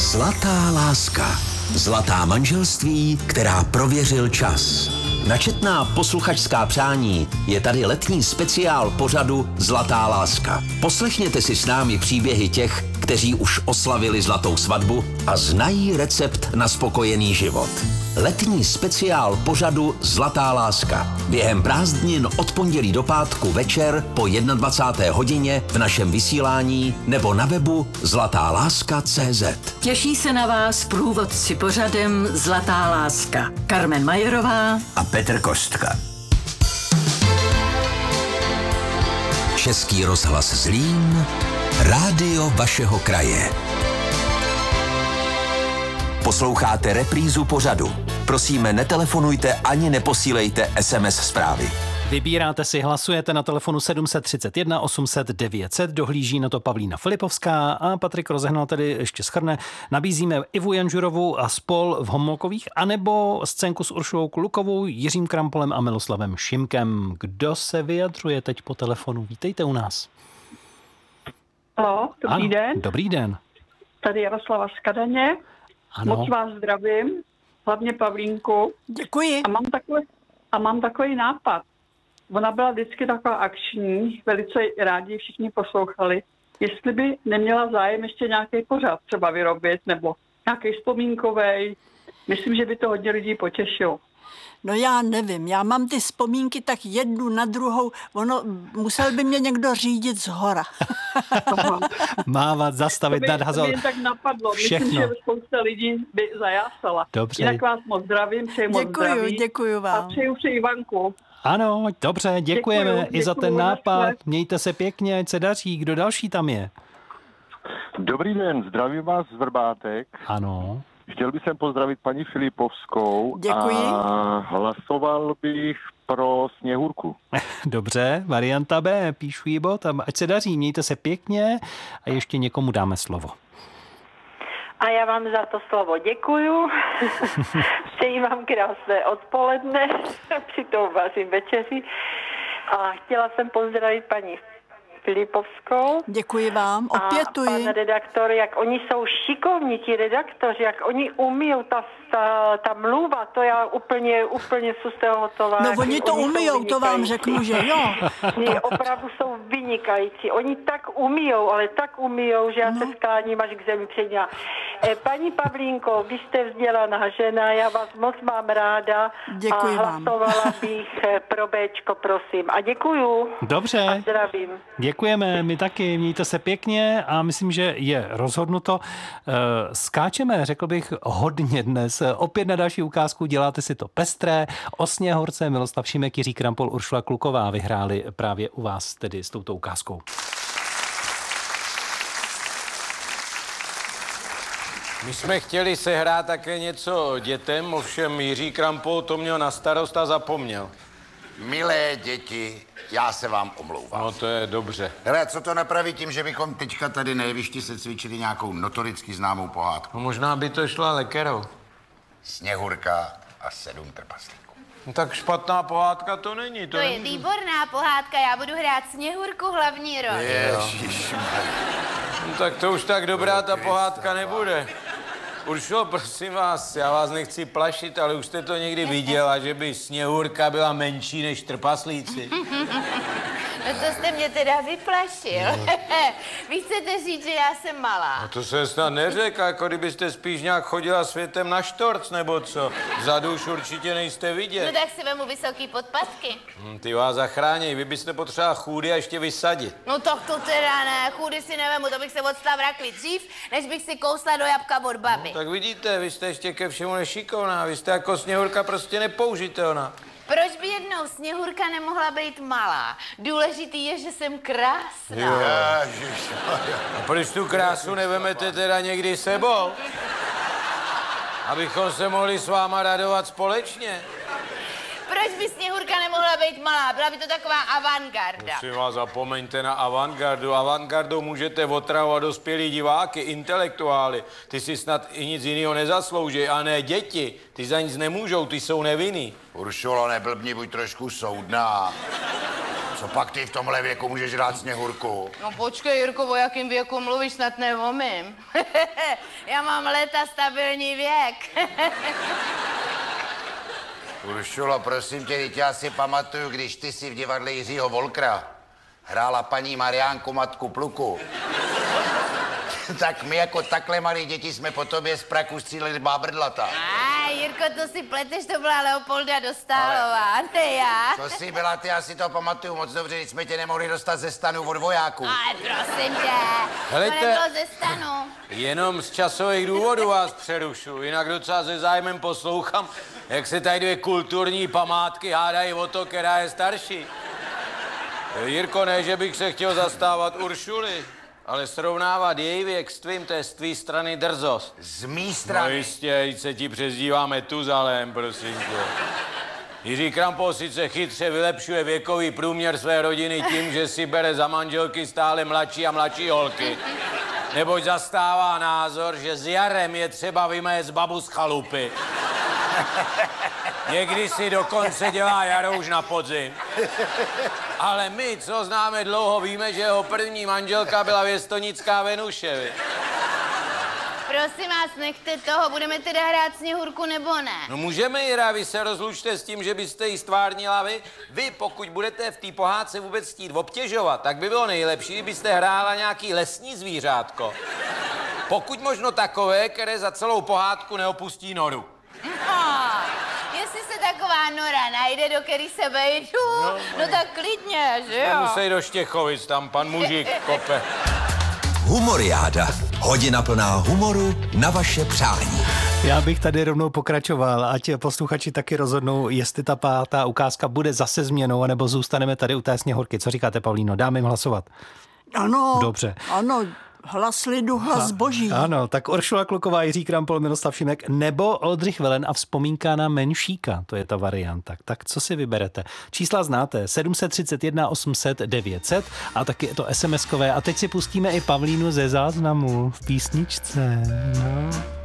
Zlatá láska. Zlatá manželství, která prověřil čas. Na četná posluchačská přání je tady letní speciál pořadu Zlatá láska. Poslechněte si s námi příběhy těch, kteří už oslavili zlatou svatbu a znají recept na spokojený život. Letní speciál pořadu Zlatá láska. Během prázdnin od pondělí do pátku večer po 21. hodině v našem vysílání nebo na webu zlatáláska.cz. Těší se na vás průvodci pořadem Zlatá láska. Carmen Majerová A Petr Kostka. Český rozhlas Zlín, rádio vašeho kraje. Posloucháte reprízu pořadu. Prosíme, netelefonujte ani neposílejte SMS zprávy. Vybíráte si, hlasujete na telefonu 731 800 900, dohlíží na to Pavlína Filipovská a Patrik Rozehnal tedy ještě shrne. Nabízíme Ivu Janžurovou a spol v Homolkových, anebo scénku s Uršulou Klukovou, Jiřím Krampolem a Miloslavem Šimkem. Kdo se vyjadřuje teď po telefonu? Vítejte u nás. Haló, dobrý den. Dobrý den. Tady Jaroslava z Kadaně. Ano. Moc vás zdravím, hlavně Pavlínku. Děkuji. A mám takový nápad. Ona byla vždycky taková akční, velice rádi všichni poslouchali. Jestli by neměla zájem ještě nějaký pořad třeba vyrobit, nebo nějaký vzpomínkovej. Myslím, že by to hodně lidí potěšilo. No já nevím, já mám ty vzpomínky tak jednu na druhou, musel by mě někdo řídit zhora. Mávat, zastavit, nadhazovat. To by jen tak napadlo. Všechno. Myslím, že spousta lidí by zajásala. Dobře. Jinak vás moc zdravím, přeji moc zdraví. Děkuju vám. A přeju si Ivanku. Ano, dobře, děkujeme Děkuju, i za ten nápad. naschle. Mějte se pěkně, ať se daří. Kdo další tam je? Dobrý den, zdravím vás z Vrbátek. Ano. Chtěl bych pozdravit paní Filipovskou. Děkuji. A hlasoval bych pro Sněhurku. Dobře, varianta B, píšu jí bod, ať se daří, mějte se pěkně a ještě někomu dáme slovo. A já vám za to slovo děkuju. Přeji vám krásné odpoledne, přitom vařím večeři. A chtěla jsem pozdravit paní Filipovskou. Děkuji vám, A opětuji. pan redaktor, jak oni jsou šikovní, ti redaktoři, jak oni umíjou ta mluva, to já úplně z toho hotová. No oni to umíjou, to vám řeknu, že jo. Opravdu jsou vynikající. Oni tak umíjou, ale tak umíjou, že já se skláním až k zemi před ně. Paní Pavlínko, vy jste vzdělaná žena, já vás moc mám ráda. Děkuji a vám. hlasovala bych pro Bčko, prosím. A děkuju. Dobře. A zdravím. Děkujeme, my taky, mějte se pěkně a myslím, že je rozhodnuto. Skáčeme, řekl bych, hodně dnes. Opět na další ukázku, děláte si to pestré. O Sněhurce Miloslav Šimek, Jiří Krampol, Uršula Kluková vyhráli právě u vás tedy s touto ukázkou. My jsme chtěli sehrát také něco dětem, ovšem Jiří Krampol to měl na starost a zapomněl. Milé děti, já se vám omlouvám. No to je dobře. Hele, co to napraví tím, že bychom teďka tady na jevišti se cvičili nějakou notoricky známou pohádku? No možná by to šla lekerou. Sněhurka a 7 trpaslíků. No tak špatná pohádka to není. To je výborná pohádka, já budu hrát Sněhurku hlavní roli. Ježišmarja. No tak to už tak dobrá ta pohádka nebude. Uršulo, prosím vás, já vás nechci plašit, ale už jste to někdy viděla, že by Sněhurka byla menší než trpaslíci? No to jste mě teda vyplašil. No. Vy chcete říct, že já jsem malá. No to se snad neřekl, jako kdybyste spíš nějak chodila světem na štorc, nebo co? Vzadu už určitě nejste vidět. No tak si vemu vysoký podpatky. Ty vás zachráněj, vy byste potřeba chůdy a ještě vysadit. No tak to teda ne, chůdy si nevemu, to bych se odstala v rakvi dřív, než bych si kousla do jabka od baby. No, tak vidíte, vy jste ještě ke všemu nešikovná, vy jste jako Sněhurka prostě nepoužitelná. Proč by jednou Sněhurka nemohla být malá? Důležitý je, že jsem krásná. A proč tu krásu nevemete teda někdy sebou? Abychom se mohli s váma radovat společně. Proč by Sněhurka nemohla být malá? Byla by to taková avantgarda. Prosím vás, zapomeňte na avantgardu. Avantgardou můžete otravovat dospělí diváky, intelektuály. Ty si snad i nic jiného nezaslouží, a ne děti. Ty za nic nemůžou, ty jsou nevinný. Uršulo, neblbni, buď trošku soudná. Co pak ty v tomhle věku můžeš hrát Sněhurku? No počkej, Jirko, o jakým věku mluvíš, snad nevomím. Já mám léta stabilní věk. Uršulo, prosím tě, teď já si pamatuju, když ty si v divadle Jiřího Volkra hrála paní Mariánku Matku Pluku. Tak my jako takhle malí děti jsme po tobě z praku stříleli bábrdlata. Jirko, to si pleteš, to byla Leopolda Dostálová, ne já. To jsi byla ty, já si to pamatuju moc dobře, když jsme tě nemohli dostat ze stanu od vojáků. Ale prosím tě, Helejte, to nebylo ze stanu. Jenom z časových důvodů vás přerušu, jinak docela se zájmem poslouchám, jak se tady dvě kulturní památky hádají o to, která je starší. Jirko, ne, že bych se chtěl zastávat Uršuly, ale srovnávat její věk s tvým, to je z tvý strany drzost. Z mý strany? No jistě, se ti přezdívá Metuzalém, prosím tě. Jiří Krampol sice chytře vylepšuje věkový průměr své rodiny tím, že si bere za manželky stále mladší a mladší holky. Neboť zastává názor, že s jarem je třeba vymést babu z chalupy. Někdy si dokonce dělá jaro už na podzim. Ale my, co známe dlouho, víme, že jeho první manželka byla věstonická Venuše. Prosím vás, nechte toho, budeme teda hrát Sněhurku nebo ne? No můžeme, Jira, vy se rozlučte s tím, že byste jí stvárnila vy. Vy, pokud budete v té pohádce vůbec chtít obtěžovat, tak by bylo nejlepší, kdybyste hrála nějaký lesní zvířátko. Pokud možno takové, které za celou pohádku neopustí noru. Jestli se taková nora najde, do který se vejdu, no tak klidně, že jo? Musej do Štěchovic, tam pan mužík kope. Humoriáda. Hodina plná humoru na vaše přání. Já bych tady rovnou pokračoval, ať posluchači taky rozhodnou, jestli ta pátá ukázka bude zase změnou, anebo zůstaneme tady u té Sněhurky. Co říkáte, Pavlíno? Dáme jim hlasovat? Ano. Dobře. Ano, hlas lidu, hlas boží. Ano, tak Uršula Kluková, Jiří Krampol, Miroslav Šimek nebo Oldřich Velen a vzpomínka na Menšíka. To je ta varianta. Tak co si vyberete? Čísla znáte. 731 800 900 a taky je to SMS-kové. A teď si pustíme i Pavlínu ze záznamu v písničce. No.